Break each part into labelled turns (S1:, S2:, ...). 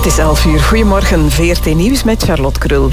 S1: Het is 11:00. Goedemorgen, VRT Nieuws met Charlotte Krul.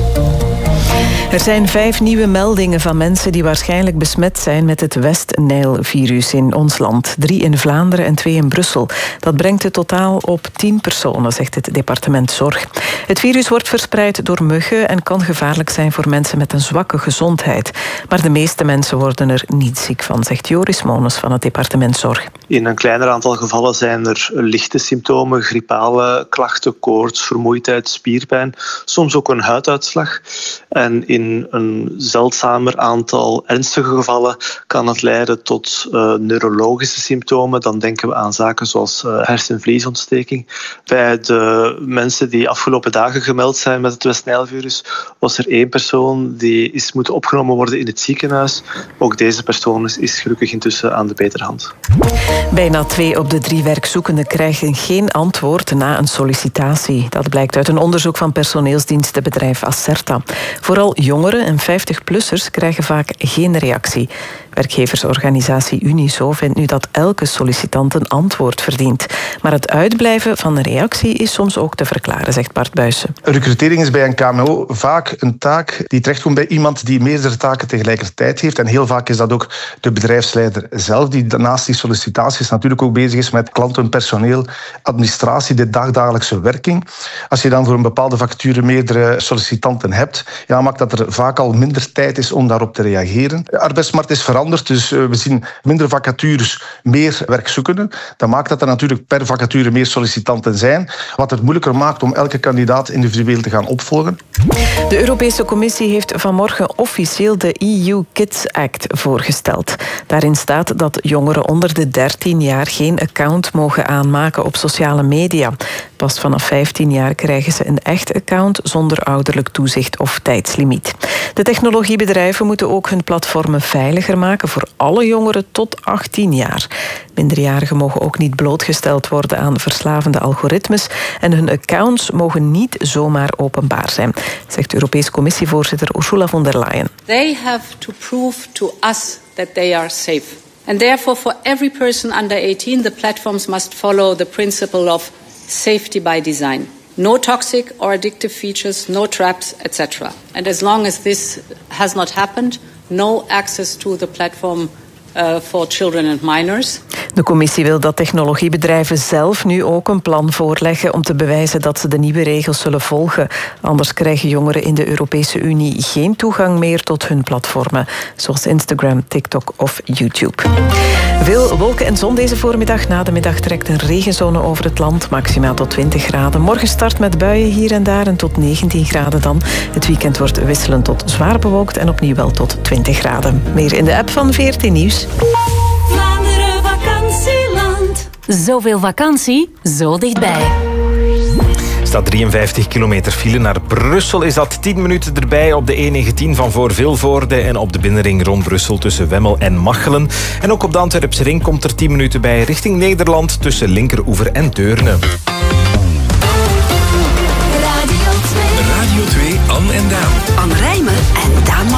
S1: Er zijn 5 nieuwe meldingen van mensen die waarschijnlijk besmet zijn met het West-Nijl-virus in ons land. 3 in Vlaanderen en 2 in Brussel. Dat brengt het totaal op 10 personen, zegt het departement Zorg. Het virus wordt verspreid door muggen en kan gevaarlijk zijn voor mensen met een zwakke gezondheid. Maar de meeste mensen worden er niet ziek van, zegt Joris Mones van het departement Zorg.
S2: In een kleiner aantal gevallen zijn er lichte symptomen, griepale klachten, koorts, vermoeidheid, spierpijn, soms ook een huiduitslag. En in een zeldzamer aantal ernstige gevallen kan het leiden tot neurologische symptomen. Dan denken we aan zaken zoals hersenvliesontsteking. Bij de mensen die afgelopen dagen gemeld zijn met het West-Nijl-virus was er 1 persoon die is moeten opgenomen worden in het ziekenhuis. Ook deze persoon is gelukkig intussen aan de betere hand.
S1: Bijna 2 op de 3 werkzoekenden krijgen geen antwoord na een sollicitatie. Dat blijkt uit een onderzoek van personeelsdienstenbedrijf Acerta. Vooral jongeren en 50-plussers krijgen vaak geen reactie. Werkgeversorganisatie Uniso vindt nu dat elke sollicitant een antwoord verdient. Maar het uitblijven van een reactie is soms ook te verklaren, zegt Bart Buijsen.
S3: Recrutering is bij een KMO vaak een taak die terechtkomt bij iemand die meerdere taken tegelijkertijd heeft. En heel vaak is dat ook de bedrijfsleider zelf, die naast die sollicitaties natuurlijk ook bezig is met klanten, personeel, administratie, de dagdagelijkse werking. Als je dan voor een bepaalde vacature meerdere sollicitanten hebt, ja, maakt dat er vaak al minder tijd is om daarop te reageren. De arbeidsmarkt is veranderd, dus we zien minder vacatures, meer werkzoekenden. Dat maakt dat er natuurlijk per vacature meer sollicitanten zijn, wat het moeilijker maakt om elke kandidaat individueel te gaan opvolgen.
S1: De Europese Commissie heeft vanmorgen officieel de EU Kids Act voorgesteld. Daarin staat dat jongeren onder de 13 jaar geen account mogen aanmaken op sociale media. Pas vanaf 15 jaar krijgen ze een echt account zonder ouderlijk toezicht of tijdslimiet. De technologiebedrijven moeten ook hun platformen veiliger maken voor alle jongeren tot 18 jaar. Minderjarigen mogen ook niet blootgesteld worden aan verslavende algoritmes en hun accounts mogen niet zomaar openbaar zijn, zegt Europese Commissievoorzitter Ursula von der Leyen.
S4: They have to prove to us that they are safe. And therefore for every person under 18 the platforms must follow the principle of safety by design. No toxic or addictive features, no traps, etc. And as long as this has not happened, no access to the platform for children and minors.
S1: De commissie wil dat technologiebedrijven zelf nu ook een plan voorleggen om te bewijzen dat ze de nieuwe regels zullen volgen. Anders krijgen jongeren in de Europese Unie geen toegang meer tot hun platformen, zoals Instagram, TikTok of YouTube. Veel wolken en zon deze voormiddag. Na de middag trekt een regenzone over het land, maximaal tot 20 graden. Morgen start met buien hier en daar en tot 19 graden dan. Het weekend wordt wisselend tot zwaar bewolkt en opnieuw wel tot 20 graden. Meer in de app van VRT Nieuws.
S5: Vlaanderen vakantieland. Zoveel vakantie, zo dichtbij.
S6: Er staat 53 kilometer file. Naar Brussel is dat 10 minuten erbij op de E19 van voor Vilvoorde en op de binnenring rond Brussel tussen Wemmel en Machelen. En ook op de Antwerpse ring komt er 10 minuten bij richting Nederland tussen Linkeroever en Deurne.
S5: Radio 2.
S7: Radio 2, Anne en Daan.
S5: Anne Rijmen en Daan